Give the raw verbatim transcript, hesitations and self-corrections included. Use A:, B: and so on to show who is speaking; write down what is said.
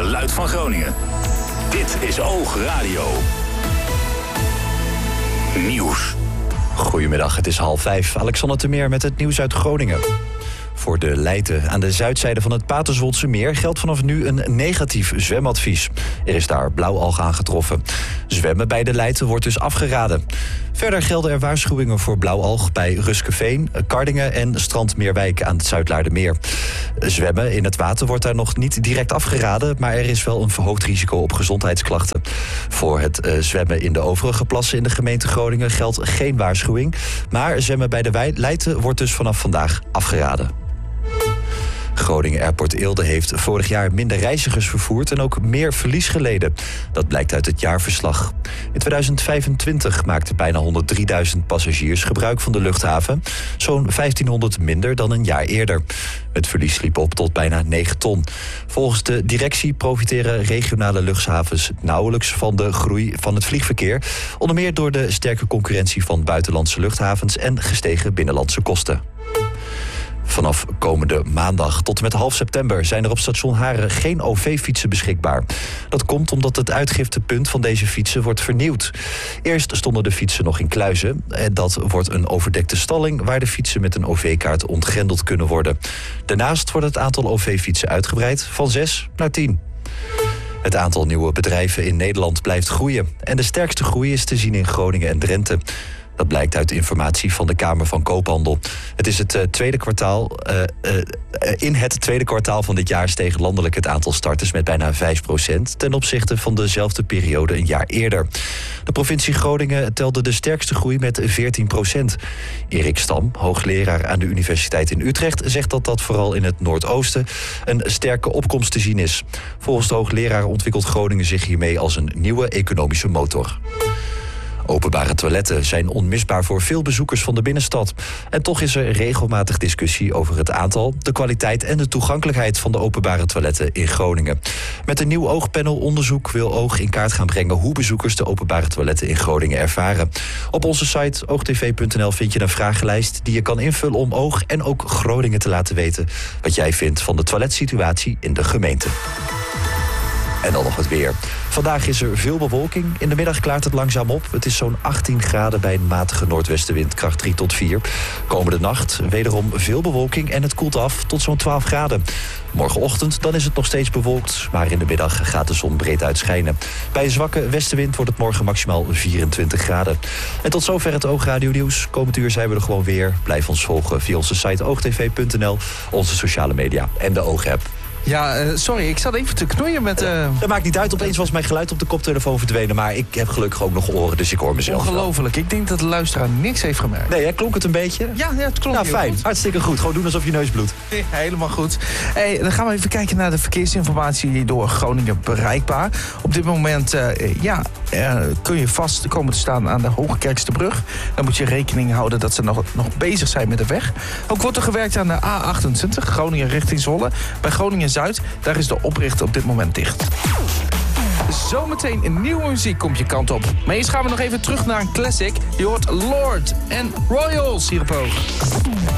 A: geluid van Groningen. Dit is Oog Radio. Nieuws.
B: Goedemiddag, het is half vijf. Alexander Temeer met het nieuws uit Groningen. Voor de Leiten aan de zuidzijde van het Paterswoldse meer geldt vanaf nu een negatief zwemadvies. Er is daar blauwalg aangetroffen. Zwemmen bij de Leiten wordt dus afgeraden. Verder gelden er waarschuwingen voor blauwalg bij Ruskeveen, Kardingen en Strand Meerwijk aan het Zuidlaardermeer. Zwemmen in het water wordt daar nog niet direct afgeraden, maar er is wel een verhoogd risico op gezondheidsklachten. Voor het uh, zwemmen in de overige plassen in de gemeente Groningen geldt geen waarschuwing, maar zwemmen bij de Leiten wordt dus vanaf vandaag afgeraden. Groningen Airport Eelde heeft vorig jaar minder reizigers vervoerd en ook meer verlies geleden. Dat blijkt uit het jaarverslag. In tweeduizend vijfentwintig maakten bijna honderddrieduizend passagiers gebruik van de luchthaven. Zo'n vijftienhonderd minder dan een jaar eerder. Het verlies liep op tot bijna negen ton. Volgens de directie profiteren regionale luchthavens nauwelijks van de groei van het vliegverkeer. Onder meer door de sterke concurrentie van buitenlandse luchthavens en gestegen binnenlandse kosten. Vanaf komende maandag tot en met half september zijn er op station Haren geen O V-fietsen beschikbaar. Dat komt omdat het uitgiftepunt van deze fietsen wordt vernieuwd. Eerst stonden de fietsen nog in Kluizen. Dat wordt een overdekte stalling waar de fietsen met een O V-kaart ontgrendeld kunnen worden. Daarnaast wordt het aantal O V-fietsen uitgebreid van zes naar tien. Het aantal nieuwe bedrijven in Nederland blijft groeien. En de sterkste groei is te zien in Groningen en Drenthe. Dat blijkt uit informatie van de Kamer van Koophandel. Het is het uh, tweede kwartaal. Uh, uh, in het tweede kwartaal van dit jaar steeg landelijk het aantal starters met bijna vijf procent ten opzichte van dezelfde periode een jaar eerder. De provincie Groningen telde de sterkste groei met veertien procent. Erik Stam, hoogleraar aan de Universiteit in Utrecht, zegt dat dat vooral in het Noordoosten een sterke opkomst te zien is. Volgens de hoogleraar ontwikkelt Groningen zich hiermee als een nieuwe economische motor. Openbare toiletten zijn onmisbaar voor veel bezoekers van de binnenstad. En toch is er regelmatig discussie over het aantal, de kwaliteit en de toegankelijkheid van de openbare toiletten in Groningen. Met een nieuw oogpanelonderzoek wil Oog in kaart gaan brengen hoe bezoekers de openbare toiletten in Groningen ervaren. Op onze site oogtv punt n l vind je een vragenlijst die je kan invullen om Oog en ook Groningen te laten weten wat jij vindt van de toiletsituatie in de gemeente. En dan nog het weer. Vandaag is er veel bewolking. In de middag klaart het langzaam op. Het is zo'n achttien graden bij een matige noordwestenwind, kracht drie tot vier. Komende nacht wederom veel bewolking en het koelt af tot zo'n twaalf graden. Morgenochtend dan is het nog steeds bewolkt, maar in de middag gaat de zon breed uitschijnen. Bij een zwakke westenwind wordt het morgen maximaal vierentwintig graden. En tot zover het Oogradio Nieuws. Komend uur zijn we er gewoon weer. Blijf ons volgen via onze site oogtv punt n l, onze sociale media en de Oog-app.
C: Ja, uh, sorry, ik zat even te knoeien met... Uh...
B: Dat maakt niet uit, opeens was mijn geluid op de koptelefoon verdwenen, maar ik heb gelukkig ook nog oren, dus ik hoor mezelf.
C: Ongelooflijk, ik denk dat de luisteraar niks heeft gemerkt.
B: Nee, hè? Klonk het een beetje?
C: Ja, ja het klonk
B: Nou, fijn.
C: goed.
B: Hartstikke goed. Gewoon doen alsof je neus bloedt.
C: Ja, helemaal goed. Hey, dan gaan we even kijken naar de verkeersinformatie door Groningen bereikbaar. Op dit moment uh, ja, uh, kun je vast komen te staan aan de Hogekerksterbrug. Dan moet je rekening houden dat ze nog, nog bezig zijn met de weg. Ook wordt er gewerkt aan de A achtentwintig, Groningen richting Zwolle. Bij Groningen-Zuid, daar is de oprichter op dit moment dicht. Zometeen een nieuwe muziek komt je kant op. Maar eerst gaan we nog even terug naar een classic. Je hoort Lord en Royals hier op Oog.